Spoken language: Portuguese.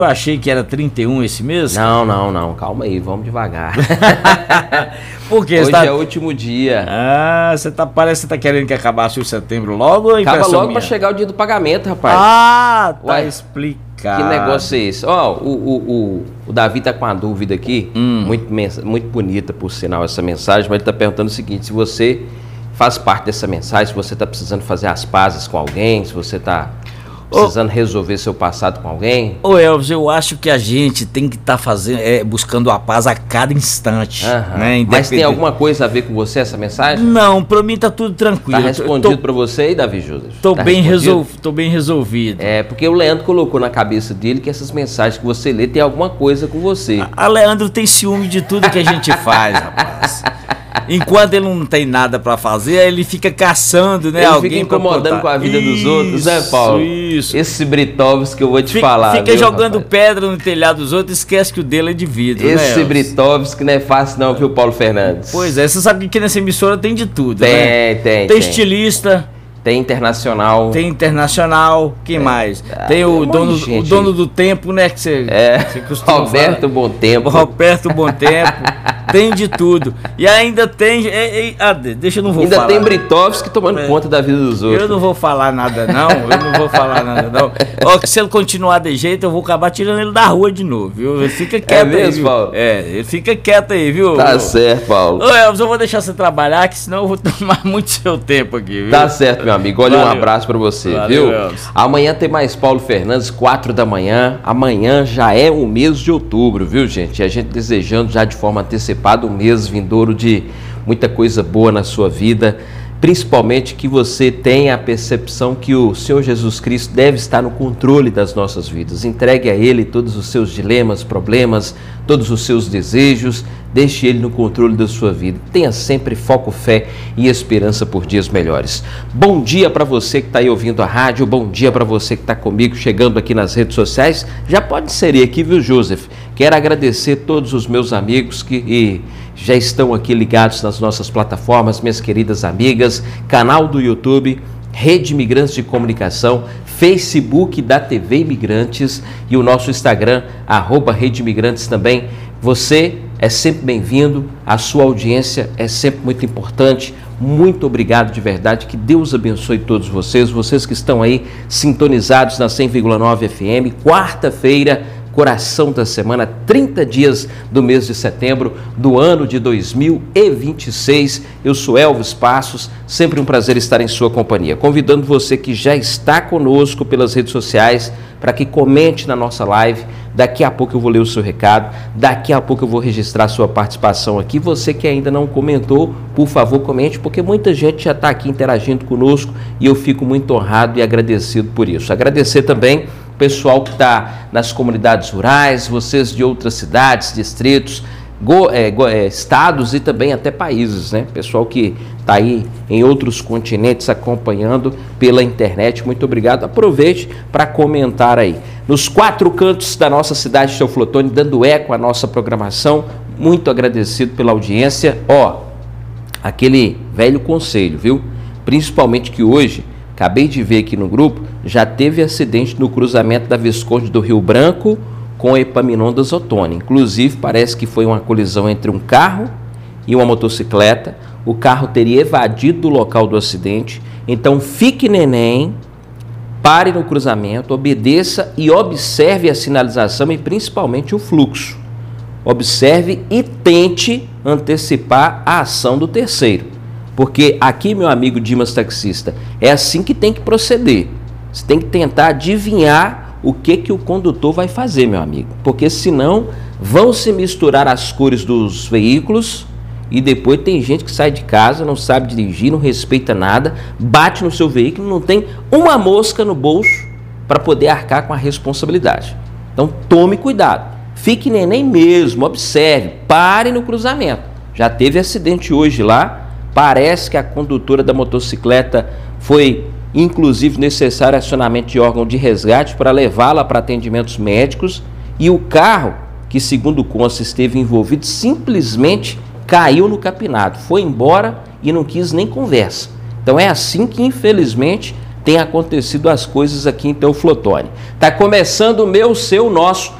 Eu achei que era 31 esse mês. Não, calma aí, vamos devagar. Por quê? Hoje é o último dia. Parece que você tá querendo que acabasse o setembro logo ou Acaba logo minha? pra chegar o dia do pagamento, rapaz. Tá Ué, explicado. que negócio é esse? Ó, o Davi tá com uma dúvida aqui, muito bonita por sinal essa mensagem, mas ele tá perguntando o seguinte: se você faz parte dessa mensagem, se você tá precisando fazer as pazes com alguém, se você tá precisando resolver seu passado com alguém. Ô Elvis, eu acho que a gente tem que estar buscando a paz a cada instante. Né? Mas tem alguma coisa a ver com você essa mensagem? Não, pra mim tá tudo tranquilo. Tá respondido pra você aí, Davi Joseph? Tô bem resolvido. É, porque o Leandro colocou na cabeça dele que essas mensagens que você lê tem alguma coisa com você. A Leandro tem ciúme de tudo que a gente faz, rapaz. Enquanto ele não tem nada pra fazer, ele fica caçando, né? Ele fica incomodando com a vida dos outros, né, Paulo? Isso. Esse Britovski que eu vou te falar. Fica jogando pedra no telhado dos outros e esquece que o dele é de vidro, né? Esse Britovski não é fácil não, viu, Paulo Fernandes? Pois é, você sabe que nessa emissora tem de tudo, né? Tem estilista. Tem internacional. Quem mais? Tem o dono do tempo, né? Que você costuma Roberto falar. Bom Tempo. Roberto Bom Tempo. Tem de tudo. E ainda tem. Deixa eu não vou falar. Ainda tem Britovski tomando conta da vida dos outros. Eu não vou falar nada, não. Ó, que se ele continuar de jeito, eu vou acabar tirando ele da rua de novo, viu? Ele fica quieto mesmo, aí, viu? Paulo? Ele fica quieto aí, viu? Tá certo, Paulo. Ô, Elvis, eu vou deixar você trabalhar, que senão eu vou tomar muito seu tempo aqui, viu? Tá certo, meu amigo. Olha, Valeu. um abraço pra você, Valeu, viu? Elvis. Amanhã tem mais Paulo Fernandes, 4 da manhã. Amanhã já é o mês de outubro, viu, gente? E a gente desejando já de forma antecipada um mês vindouro de muita coisa boa na sua vida. Principalmente que você tenha a percepção que o Senhor Jesus Cristo deve estar no controle das nossas vidas. Entregue a Ele todos os seus dilemas, problemas, todos os seus desejos. Deixe Ele no controle da sua vida. Tenha sempre foco, fé e esperança por dias melhores. Bom dia para você que está aí ouvindo a rádio. Bom dia para você que está comigo, chegando aqui nas redes sociais. Já pode inserir aqui, viu, Joseph? Quero agradecer todos os meus amigos que já estão aqui ligados nas nossas plataformas, minhas queridas amigas, canal do YouTube, Rede Imigrantes de Comunicação, Facebook da TV Imigrantes e o nosso Instagram, @Rede Imigrantes também. Você é sempre bem-vindo, a sua audiência é sempre muito importante. Muito obrigado de verdade, que Deus abençoe todos vocês que estão aí sintonizados na 100,9 FM, quarta-feira, coração da semana, 30 dias do mês de setembro do ano de 2026. Eu sou Elvis Passos, sempre um prazer estar em sua companhia. Convidando você que já está conosco pelas redes sociais para que comente na nossa live. Daqui a pouco eu vou ler o seu recado, daqui a pouco eu vou registrar a sua participação aqui. Você que ainda não comentou, por favor, comente, porque muita gente já está aqui interagindo conosco e eu fico muito honrado e agradecido por isso. Agradecer também o pessoal que está nas comunidades rurais, vocês de outras cidades, distritos, estados e também até países, né? Pessoal que está aí em outros continentes acompanhando pela internet, muito obrigado. Aproveite para comentar aí. Nos 4 cantos da nossa cidade de Teoflotone, dando eco à nossa programação, muito agradecido pela audiência. Aquele velho conselho, viu? Principalmente que hoje, acabei de ver aqui no grupo, já teve acidente no cruzamento da Visconde do Rio Branco com Epaminondas Ottoni. Inclusive, parece que foi uma colisão entre um carro e uma motocicleta. O carro teria evadido do local do acidente. Então, fique neném, pare no cruzamento, obedeça e observe a sinalização e principalmente o fluxo. Observe e tente antecipar a ação do terceiro. Porque aqui, meu amigo Dimas taxista, é assim que tem que proceder. Você tem que tentar adivinhar o que o condutor vai fazer, meu amigo. Porque senão vão se misturar as cores dos veículos e depois tem gente que sai de casa, não sabe dirigir, não respeita nada, bate no seu veículo, não tem uma mosca no bolso para poder arcar com a responsabilidade. Então tome cuidado. Fique neném mesmo, observe, pare no cruzamento. Já teve acidente hoje lá, parece que a condutora da motocicleta foi inclusive necessário acionamento de órgão de resgate para levá-la para atendimentos médicos, e o carro, que segundo consta esteve envolvido, simplesmente caiu no capinado, foi embora e não quis nem conversa. Então é assim que infelizmente tem acontecido as coisas aqui em Teoflotone. Está começando o meu, seu, nosso